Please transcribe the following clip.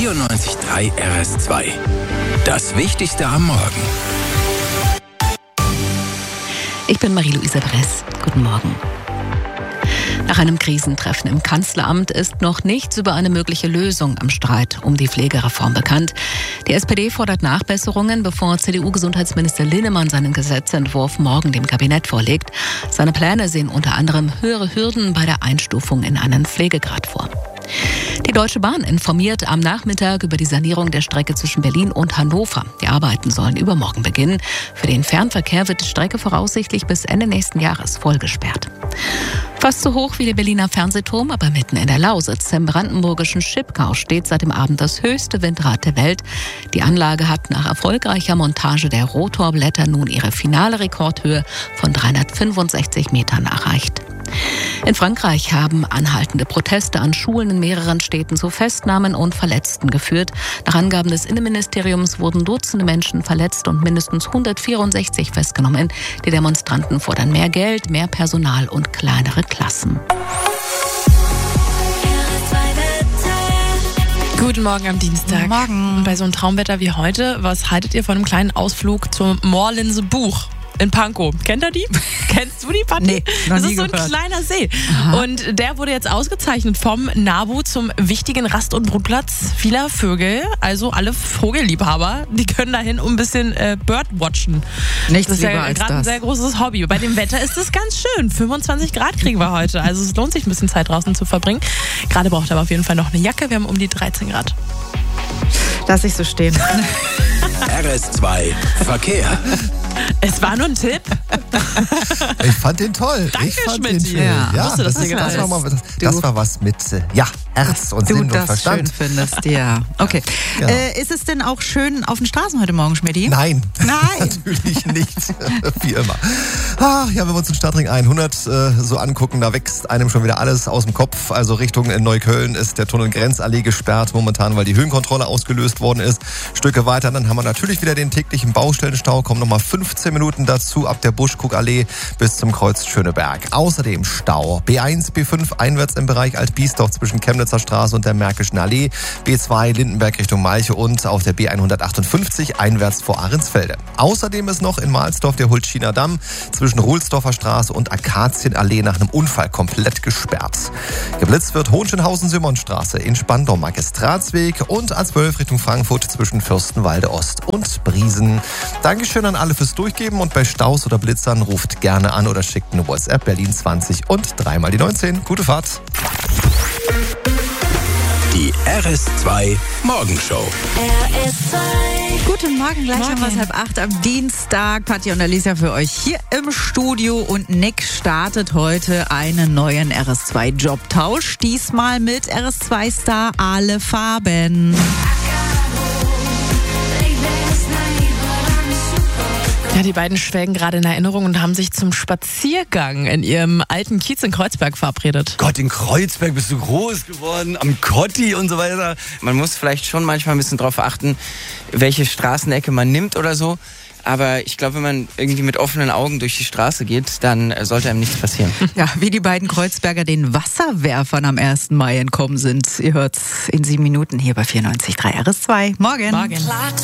94.3 RS2. Das Wichtigste am Morgen. Ich bin Marie-Louise Bress. Guten Morgen. Nach einem Krisentreffen im Kanzleramt ist noch nichts über eine mögliche Lösung am Streit um die Pflegereform bekannt. Die SPD fordert Nachbesserungen, bevor CDU-Gesundheitsminister Linnemann seinen Gesetzentwurf morgen dem Kabinett vorlegt. Seine Pläne sehen unter anderem höhere Hürden bei der Einstufung in einen Pflegegrad vor. Die Deutsche Bahn informiert am Nachmittag über die Sanierung der Strecke zwischen Berlin und Hannover. Die Arbeiten sollen übermorgen beginnen. Für den Fernverkehr wird die Strecke voraussichtlich bis Ende nächsten Jahres voll gesperrt. Fast so hoch wie der Berliner Fernsehturm, aber mitten in der Lausitz, im brandenburgischen Schipkau, steht seit dem Abend das höchste Windrad der Welt. Die Anlage hat nach erfolgreicher Montage der Rotorblätter nun ihre finale Rekordhöhe von 365 Metern erreicht. In Frankreich haben anhaltende Proteste an Schulen in mehreren Städten zu Festnahmen und Verletzten geführt. Nach Angaben des Innenministeriums wurden Dutzende Menschen verletzt und mindestens 164 festgenommen. Die Demonstranten fordern mehr Geld, mehr Personal und kleinere Klassen. Guten Morgen am Dienstag. Guten Morgen. Und bei so einem Traumwetter wie heute, was haltet ihr von einem kleinen Ausflug zum Morlinse Buch in Pankow? Kennt ihr die? Kennst du die, Patti? Nee, noch das nie ist so ein gehört. kleiner See. Aha. Und der wurde jetzt ausgezeichnet vom NABU zum wichtigen Rast- und Brutplatz vieler Vögel. Also alle Vogelliebhaber, die können dahin um ein bisschen Birdwatchen. Nichts Das ist ja lieber als gerade ein das. sehr großes Hobby. Bei dem Wetter ist es ganz schön. 25 Grad kriegen wir heute. Also es lohnt sich ein bisschen Zeit draußen zu verbringen. Gerade braucht er aber auf jeden Fall noch eine Jacke. Wir haben um die 13 Grad. Lass ich so stehen. RS2 Verkehr. Es war nur ein Tipp. Ich fand den toll. Danke, ich fand Schmidti. den schön. Ja, wusste, dass das, dir das, gefallen war mal, Du- das war was mit Herz und Du Sinn und das Verstand. schön findest, ja. Okay. Ja. Ist es denn auch schön auf den Straßen heute Morgen, Schmidti? Nein, Nein. natürlich nicht. Wie immer. Ach, ja, wenn wir uns den Stadtring 100 so angucken, da wächst einem schon wieder alles aus dem Kopf. Also Richtung Neukölln ist der Tunnel Grenzallee gesperrt momentan, weil die Höhenkontrolle ausgelöst worden ist. Stücke weiter, dann haben wir natürlich wieder den täglichen Baustellenstau. Kommen nochmal 15 Minuten dazu ab der Buschkuckallee bis zum Kreuz Schöneberg. Außerdem Stau. B1, B5 einwärts im Bereich Alt-Biesdorf zwischen Chemnitzer Straße und der Märkischen Allee. B2 Lindenberg Richtung Malche und auf der B158 einwärts vor Ahrensfelde. Außerdem ist noch in Mahlsdorf der Hultschiner Damm zwischen Ruhlsdorfer Straße und Akazienallee nach einem Unfall komplett gesperrt. Geblitzt wird Hohenschönhausen-Simonstraße in Spandau Magistratsweg und A12 Richtung Frankfurt zwischen Fürstenwalde Ost und Briesen. Dankeschön an alle fürs Durchgeben und bei Staus oder Blitzern ruft gerne an oder schickt eine WhatsApp Berlin 20 und 3 mal die 19. Gute Fahrt. Die RS2 Morgenshow. Guten Morgen, gleich Morgen. um 7:30 am Dienstag. Patti und Alicia für euch hier im Studio. Und Nick startet heute einen neuen RS2-Jobtausch. Diesmal mit RS2-Star Ale Farben. Ja, die beiden schwelgen gerade in Erinnerung und haben sich zum Spaziergang in ihrem alten Kiez in Kreuzberg verabredet. Gott, in Kreuzberg bist du groß geworden, am Kotti und so weiter. Man muss vielleicht schon manchmal ein bisschen darauf achten, welche Straßenecke man nimmt oder so. Aber ich glaube, wenn man irgendwie mit offenen Augen durch die Straße geht, dann sollte einem nichts passieren. Ja, wie die beiden Kreuzberger den Wasserwerfern am 1. Mai entkommen sind. Ihr hört's in 7 Minuten hier bei 94.3 RS2. Morgen. Morgen.